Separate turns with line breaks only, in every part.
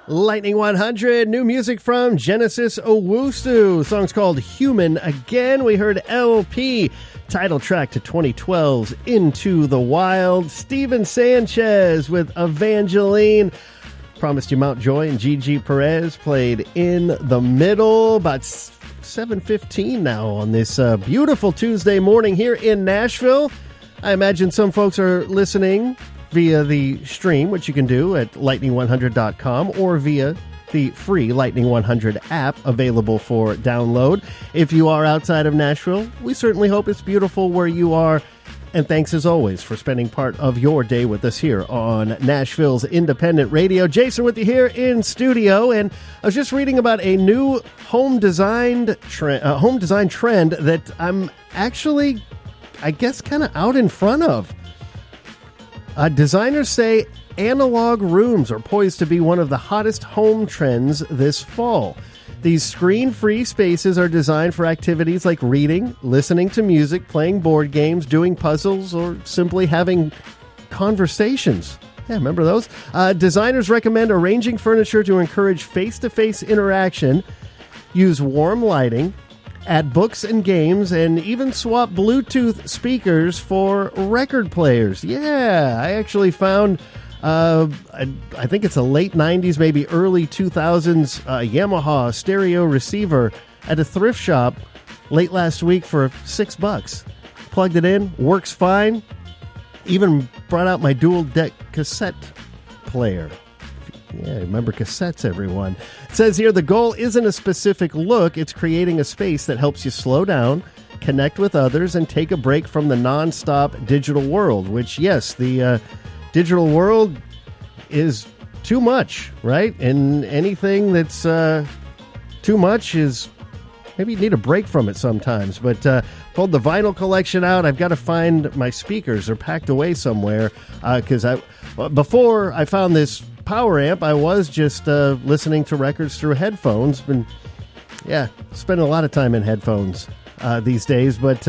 Lightning 100, new music from Genesis Owusu. Song's called Human Again. We heard LP, title track to 2012's Into the Wild. Steven Sanchez with Evangeline. Promised You Mount Joy and Gigi Perez played In the Middle. About 7:15 now on this beautiful Tuesday morning here in Nashville. I imagine some folks are listening via the stream, which you can do at lightning100.com, or via the free Lightning 100 app available for download. If you are outside of Nashville, we certainly hope it's beautiful where you are. And thanks as always for spending part of your day with us here on Nashville's Independent Radio. Jason with you here in studio, and I was just reading about a new home design trend that I'm actually, I guess, kind of out in front of. Designers say analog rooms are poised to be one of the hottest home trends this fall. These screen-free spaces are designed for activities like reading, listening to music, playing board games, doing puzzles, or simply having conversations. Yeah, remember those? Designers recommend arranging furniture to encourage face-to-face interaction, use warm lighting, add books and games, and even swap Bluetooth speakers for record players. Yeah, I actually found, I think it's a late 90s, maybe early 2000s Yamaha stereo receiver at a thrift shop late last week for $6. Plugged it in, works fine. Even brought out my dual deck cassette player. Yeah, remember cassettes, everyone. It says here, the goal isn't a specific look. It's creating a space that helps you slow down, connect with others, and take a break from the nonstop digital world, which, yes, the digital world is too much, right? And anything that's too much is, maybe you need a break from it sometimes. But pulled the vinyl collection out. I've got to find my speakers. They're packed away somewhere because before I found this power amp, I was just listening to records through headphones. Been, spending a lot of time in headphones these days, but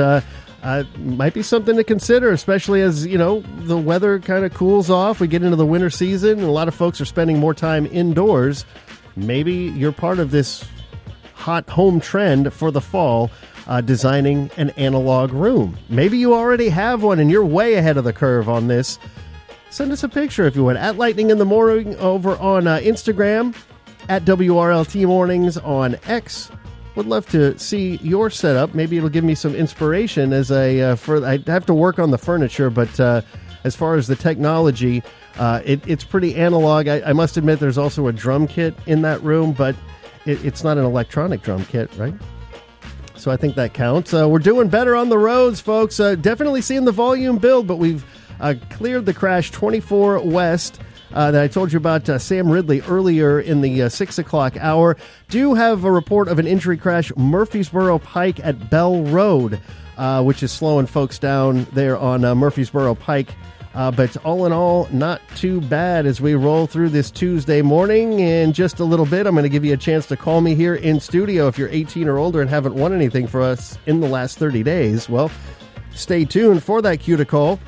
might be something to consider, especially as, you know, the weather kind of cools off. We get into the winter season, and a lot of folks are spending more time indoors. Maybe you're part of this hot home trend for the fall, designing an analog room. Maybe you already have one, and you're way ahead of the curve on this. Send us a picture if you would, at Lightning in the Morning over on Instagram, at WRLT Mornings on X. Would love to see your setup. Maybe it'll give me some inspiration as I have to work on the furniture, but as far as the technology, it's pretty analog. I must admit there's also a drum kit in that room, but it's not an electronic drum kit, right? So I think that counts. We're doing better on the roads, folks. Definitely seeing the volume build, but we've cleared the crash 24 West that I told you about, Sam Ridley, earlier in the 6 o'clock hour. Do have a report of an injury crash, Murfreesboro Pike at Bell Road, which is slowing folks down there on Murfreesboro Pike. But all in all, not too bad as we roll through this Tuesday morning. In just a little bit, I'm going to give you a chance to call me here in studio if you're 18 or older and haven't won anything for us in the last 30 days. Well, stay tuned for that cue to call.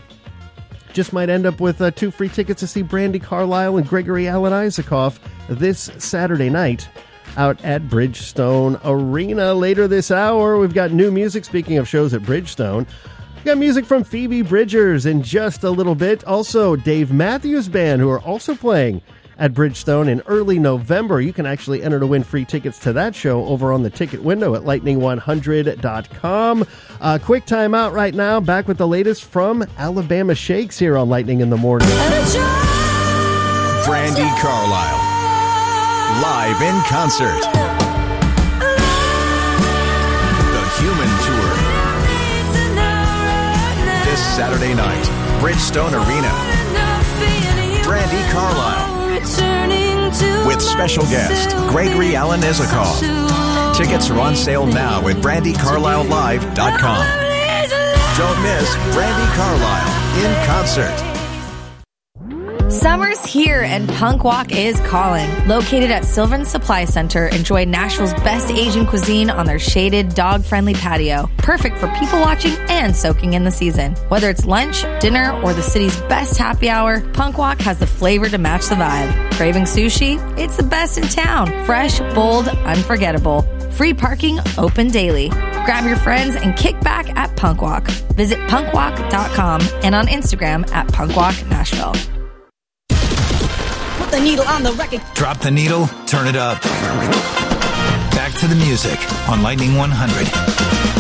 Just might end up with 2 free tickets to see Brandi Carlile and Gregory Alan Isakov this Saturday night out at Bridgestone Arena. Later this hour, we've got new music. Speaking of shows at Bridgestone, we got music from Phoebe Bridgers in just a little bit. Also, Dave Matthews Band, who are also playing at Bridgestone in early November. You can actually enter to win free tickets to that show over on the ticket window at lightning100.com. Quick time out right now. Back with the latest from Alabama Shakes here on Lightning in the Morning.
Brandi Carlile, live in concert. The Human Tour. This Saturday night, Bridgestone Arena. Brandi Carlile. With special guest, Gregory Alan Isakov. Tickets are on sale now at BrandiCarlileLive.com. Don't miss Brandi Carlile in concert.
Summer's here and Punk Walk is calling. Located at Sylvan Supply Center, enjoy Nashville's best Asian cuisine on their shaded, dog-friendly patio. Perfect for people watching and soaking in the season. Whether it's lunch, dinner, or the city's best happy hour, Punk Walk has the flavor to match the vibe. Craving sushi? It's the best in town. Fresh, bold, unforgettable. Free parking, open daily. Grab your friends and kick back at Punk Walk. Visit punkwalk.com and on Instagram at punkwalknashville.
The needle on the record.
Drop the needle, turn it up. Back to the music on Lightning 100.